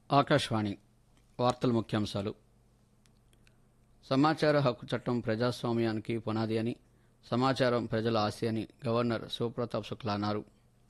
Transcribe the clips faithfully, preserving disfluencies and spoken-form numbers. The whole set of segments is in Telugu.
ఆకాశవాణి వార్తల ముఖ్యాంశాలు. సమాచార హక్కు చట్టం ప్రజాస్వామ్యానికి పునాది అని, సమాచారం ప్రజల ఆస్తి అని గవర్నర్ శివప్రతాప్ శుక్లా అన్నారు.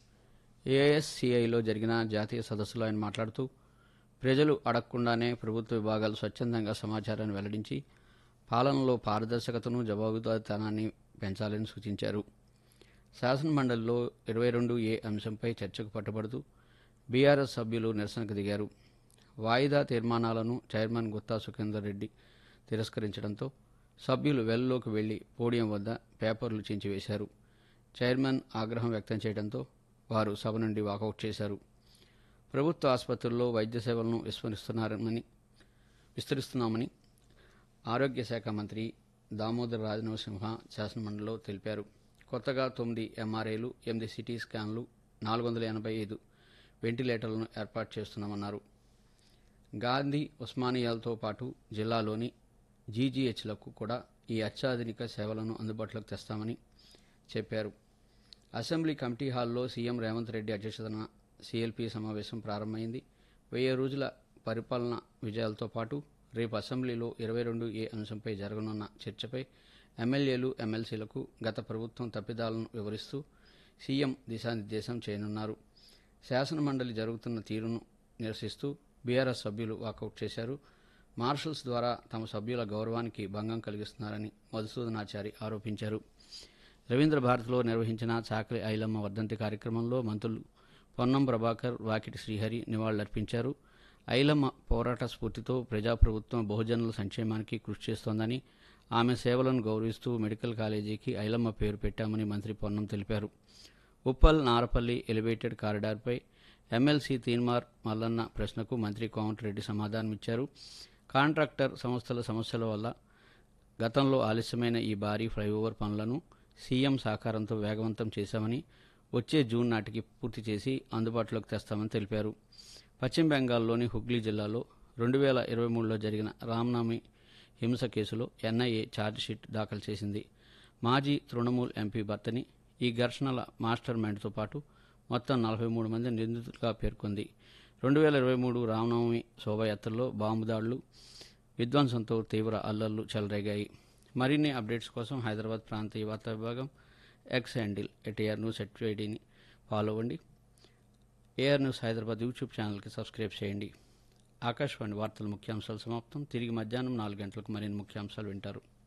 ఏఎస్సీఐలో జరిగిన జాతీయ సదస్సులో ఆయన మాట్లాడుతూ, ప్రజలు అడగకుండానే ప్రభుత్వ విభాగాలు స్వచ్ఛందంగా సమాచారాన్ని వెల్లడించి పాలనలో పారదర్శకతను, జవాబుదారీతనాన్ని పెంచాలని సూచించారు. శాసనమండలిలో ఇరవై రెండు ఏ అంశంపై చర్చకు పట్టుబడుతూ బీఆర్ఎస్ సభ్యులు నిరసనకు దిగారు. వాయిదా తీర్మానాలను చైర్మన్ గుత్తా సుఖేందర్ రెడ్డి తిరస్కరించడంతో సభ్యులు వెల్లోకి వెళ్లి పోడియం వద్ద పేపర్లు చించివేశారు. చైర్మన్ ఆగ్రహం వ్యక్తం చేయడంతో వారు సభ నుండి వాకౌట్ చేశారు. ప్రభుత్వ ఆసుపత్రుల్లో వైద్య సేవలను విస్మరిస్తున్నారని విస్తరిస్తున్నామని ఆరోగ్య శాఖ మంత్రి దామోదర్ రాజనరసింహ శాసనమండలిలో తెలిపారు. కొత్తగా తొమ్మిది ఎంఆర్ఐలు, ఎనిమిది సిటీ స్కాన్లు, నాలుగు వందల ఎనభై ఐదు వెంటిలేటర్లను ఏర్పాటు చేస్తున్నామన్నారు. గాంధీ, ఉస్మానియాలతో పాటు జిల్లాలోని జీజీహెచ్లకు కూడా ఈ అత్యాధునిక సేవలను అందుబాటులోకి తెస్తామని చెప్పారు. అసెంబ్లీ కమిటీ హాల్లో సీఎం రేవంత్ రెడ్డి అధ్యక్షతన సీఎల్పీ సమావేశం ప్రారంభమైంది. వెయ్యి రోజుల పరిపాలన విజయాలతో పాటు రేపు అసెంబ్లీలో ఇరవై రెండు ఏ అంశంపై జరగనున్న చర్చపై ఎమ్మెల్యేలు, ఎమ్మెల్సీలకు గత ప్రభుత్వం తప్పిదాలను వివరిస్తూ సీఎం దిశానిర్దేశం చేయనున్నారు. శాసనమండలి జరుగుతున్న తీరును నిరసిస్తూ బీఆర్ఎస్ సభ్యులు వాకౌట్ చేశారు. మార్షల్స్ ద్వారా తమ సభ్యుల గౌరవానికి భంగం కలిగిస్తున్నారని మధుసూదనాచారి ఆరోపించారు. రవీంద్ర భారతిలో నిర్వహించిన చాకలి ఐలమ్మ వర్ధంతి కార్యక్రమంలో మంత్రులు పొన్నం ప్రభాకర్, వాకిటి శ్రీహరి నివాళులర్పించారు. ఐలమ్మ పోరాట స్ఫూర్తితో ప్రజాప్రభుత్వం బహుజనుల సంక్షేమానికి కృషి చేస్తోందని, ఆమె సేవలను గౌరవిస్తూ మెడికల్ కాలేజీకి ఐలమ్మ పేరు పెట్టామని మంత్రి పొన్నం తెలిపారు. ఉప్పల్ నారపల్లి ఎలివేటెడ్ కారిడార్పై ఎమ్మెల్సీ తీన్మార్ మల్లన్న ప్రశ్నకు మంత్రి కోమటిరెడ్డి సమాధానమిచ్చారు. కాంట్రాక్టర్ సంస్థల సమస్యల వల్ల గతంలో ఆలస్యమైన ఈ భారీ ఫ్లైఓవర్ పనులను సీఎం సహకారంతో వేగవంతం చేశామని, వచ్చే జూన్ నాటికి పూర్తి చేసి అందుబాటులోకి తెస్తామని తెలిపారు. పశ్చిమ బెంగాల్లోని హుగ్లీ జిల్లాలో రెండు వేల ఇరవై మూడులో జరిగిన రామ్నవమి హింస కేసులో ఎన్ఐఏ ఛార్జిషీట్ దాఖలు చేసింది. మాజీ తృణమూల్ ఎంపీ భర్తని ఈ ఘర్షణల మాస్టర్ మైండ్తో పాటు మొత్తం నలభై మూడు మంది నిందితులుగా పేర్కొంది. రెండు వేల ఇరవై మూడు రామనవమి శోభాయాత్రలో బాంబు దాడులు, విధ్వంసంతో తీవ్ర అల్లర్లు చెలరేగాయి. మరిన్ని అప్డేట్స్ కోసం హైదరాబాద్ ప్రాంతీయ వార్తా విభాగం X handle ATR news ఎట్ఐడిని follow అవ్వండి. ఏఆర్ న్యూస్ హైదరాబాద్ యూట్యూబ్ ఛానల్కి సబ్స్క్రైబ్ చేయండి. ఆకాశవాణి వార్తల ముఖ్యాంశాలు సమాప్తం. తిరిగి మధ్యాహ్నం నాలుగు గంటలకు మరిన్ని ముఖ్యాంశాలు వింటారు.